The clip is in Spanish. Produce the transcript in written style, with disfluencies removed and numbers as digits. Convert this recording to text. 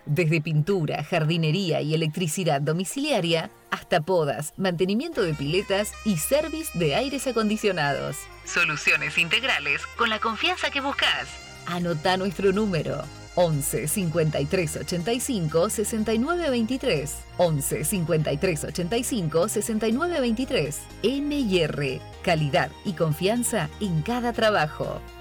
Desde pintura, jardinería y electricidad domiciliaria, hasta podas, mantenimiento de piletas y service de aires acondicionados. Soluciones integrales con la confianza que buscas. Anota nuestro número: 11 53 85 69 23. 11 53 85 69 23. M&R, calidad y confianza en cada trabajo.